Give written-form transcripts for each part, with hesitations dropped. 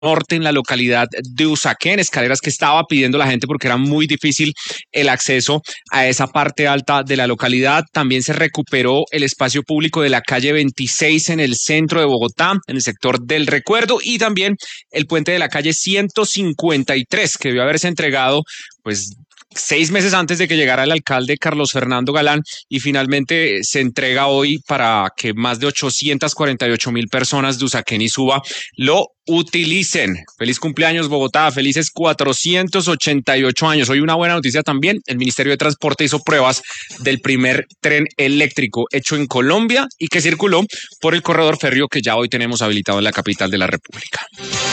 norte en la localidad de Usaquén, escaleras que estaba pidiendo la gente porque era muy difícil el acceso a esa parte alta de la localidad. También se recuperó el espacio público de la calle 26 en el centro de Bogotá, en el sector del Recuerdo, y también el puente de la calle 153, que debió haberse entregado pues 6 meses antes de que llegara el alcalde Carlos Fernando Galán, y finalmente se entrega hoy para que más de 848,000 personas de Usaquén y Suba lo utilicen. Feliz cumpleaños, Bogotá, felices 488 años. Hoy una buena noticia también: el Ministerio de Transporte hizo pruebas del primer tren eléctrico hecho en Colombia y que circuló por el corredor férreo que ya hoy tenemos habilitado en la capital de la República.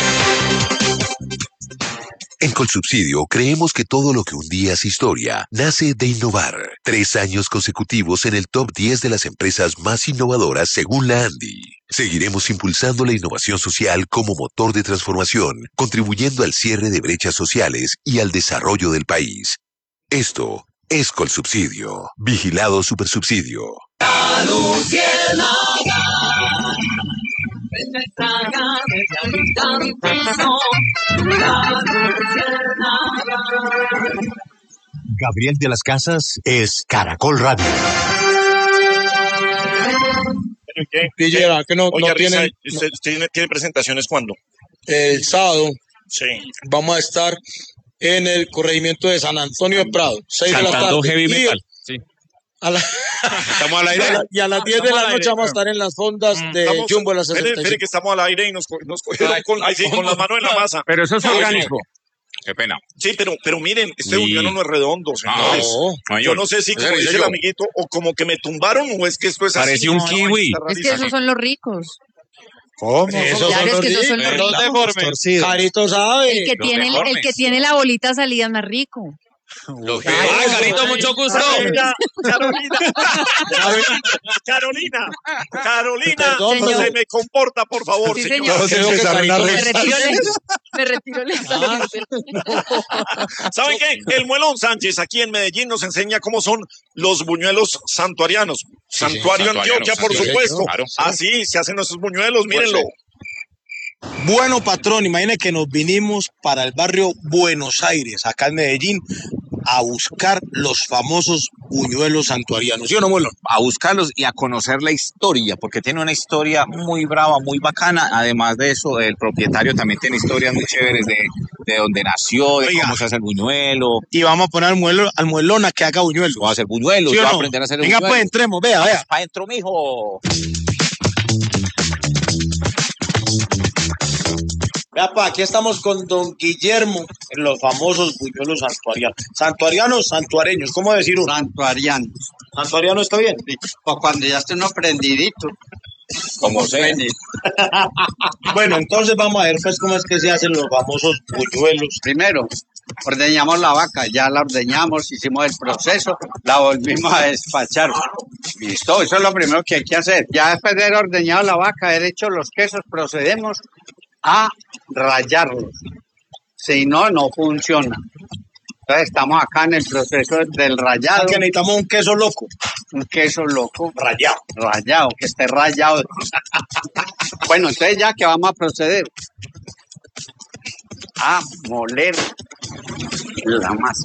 En Colsubsidio creemos que todo lo que un día es historia nace de innovar. 3 años consecutivos en el top 10 de las empresas más innovadoras según la ANDI. Seguiremos impulsando la innovación social como motor de transformación, contribuyendo al cierre de brechas sociales y al desarrollo del país. Esto es Colsubsidio. Vigilado Supersubsidio. Gabriel de las Casas es Caracol Radio. ¿Qué? Que no, Oye, no Risa, tienen. ¿usted tiene presentaciones cuándo? El sábado Sí. vamos a estar en el corregimiento de San Antonio de Prado, 6 de la Cantando tarde. heavy Y metal. Sí. a la- ¿Estamos al aire? y a las 10 de la noche vamos a estar en las fondas de Jumbo de la Espere 65. que estamos al aire y nos cogieron con las manos en la masa. Pero eso es orgánico. Qué pena. Sí, pero miren, este Sí. buñuelo no es redondo, señores. No. Yo no sé si, como dice el amiguito, o como que me tumbaron o es que esto es Parece así. un No, kiwi. está Es que rarísimo. esos son los ricos. ¿Cómo? Claro, es que esos son los Los ricos. deformes. Carito sabe. El que Los tiene, el deformes. que tiene la bolita salida es más rico. Los Carito, mucho gusto. Carolina, Perdón, señor. se me comporta, por favor, Sí, señor. señor. Creo que Carito- Me retiro lentamente. ¿Saben qué? El Muelón Sánchez aquí en Medellín nos enseña cómo son los buñuelos santuarianos. Santuario santuarianos, Antioquia, por sí, supuesto. claro. Así se hacen nuestros buñuelos, mírenlo. Bueno, patrón, imagine que nos vinimos para el barrio Buenos Aires, acá en Medellín, a buscar los famosos buñuelos santuarianos. ¿Sí o no, Muelo? A buscarlos y a conocer la historia, porque tiene una historia muy brava, muy bacana. Además de eso, el propietario también tiene historias muy chéveres de dónde nació, de Oiga. cómo se hace el buñuelo. Y vamos a poner al muelón a que haga buñuelos. Voy a hacer buñuelos, ¿Sí o voy a no? aprender a hacer Venga, pues, entremos, vea. Pa' dentro, mijo. Vea, pa, aquí estamos con don Guillermo, en los famosos buñuelos santuarianos. Santuarianos, santuareños, ¿cómo decir uno? Santuarianos. Santuariano está bien. O cuando ya esté uno prendidito. Como sea. Bueno, entonces vamos a ver pues cómo es que se hacen los famosos buñuelos. Primero, ordeñamos la vaca, ya la ordeñamos, hicimos el proceso, la volvimos a despachar. Listo, eso es lo primero que hay que hacer. Ya después de haber ordeñado la vaca, haber hecho los quesos, procedemos a rallarlos. Si no, no funciona. Entonces estamos acá en el proceso del rallado. Que necesitamos un queso loco. Un queso loco. Rallado. Rallado, que esté rallado. Bueno, entonces ya que vamos a proceder a moler la masa.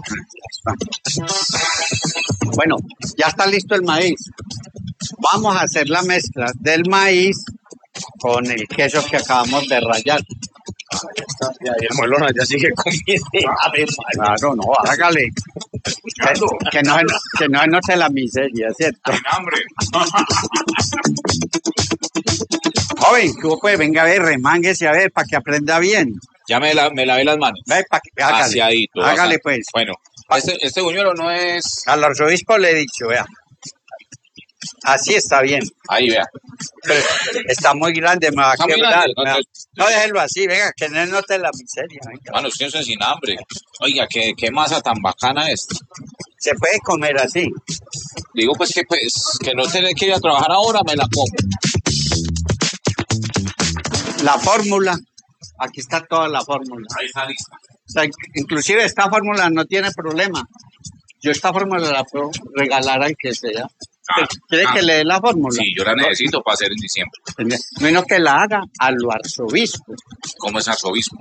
Bueno, ya está listo el maíz. Vamos a hacer la mezcla del maíz con el queso que acabamos de rallar. Y ahí el muelón allá sigue comiendo. Claro, no, hágale. Que no se note la miseria, ¿cierto? hambre. Joven, ¿qué hubo, pues? Venga a ver, remánguese a ver para que aprenda bien. Ya me lavé las manos. Ve, hágale. Aseadito, Hágale, bastante. pues. Bueno, este buñuelo no es... Al arzobispo le he dicho, vea. Así está bien. Ahí, vea. Pero está muy grande, me va a Está muy quebrar. grande, No, déjelo así, venga, que no note la miseria. Venga. Mano, usted sin hambre. Oiga, qué masa tan bacana es. Se puede comer así. Digo, pues, que no tener que ir a trabajar ahora, me la como. La fórmula, aquí está toda la fórmula. Ahí está lista. O sea, inclusive esta fórmula no tiene problema. Yo esta fórmula la puedo regalar al que sea. ¿Quiere que le dé la fórmula? Sí, yo la necesito para hacer en diciembre. Menos que la haga a lo arzobispo. ¿Cómo es arzobispo?